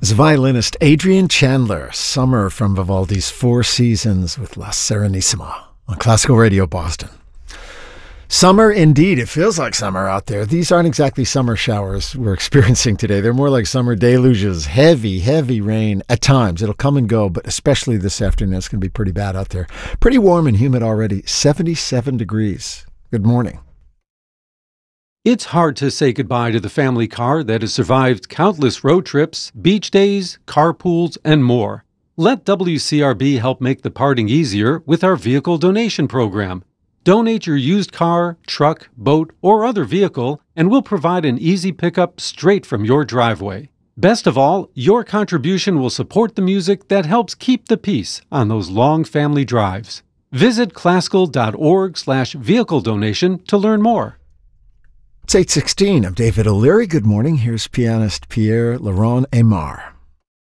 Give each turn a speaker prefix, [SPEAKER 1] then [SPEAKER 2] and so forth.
[SPEAKER 1] It's violinist Adrian Chandler, Summer from Vivaldi's Four Seasons with La Serenissima on Classical Radio Boston. Summer indeed. It feels like summer out there. These aren't exactly summer showers we're experiencing today. They're more like summer deluges. Heavy, heavy rain at times. It'll come and go, but especially this afternoon, it's going to be pretty bad out there. Pretty warm and humid already. 77 degrees. Good morning.
[SPEAKER 2] It's hard to say goodbye to the family car that has survived countless road trips, beach days, carpools, and more. Let WCRB help make the parting easier with our vehicle donation program. Donate your used car, truck, boat, or other vehicle, and we'll provide an easy pickup straight from your driveway. Best of all, your contribution will support the music that helps keep the peace on those long family drives. Visit classical.org/vehicle donation to learn more.
[SPEAKER 1] It's 8:16. I'm David O'Leary. Good morning. Here's pianist Pierre Laurent Aimard.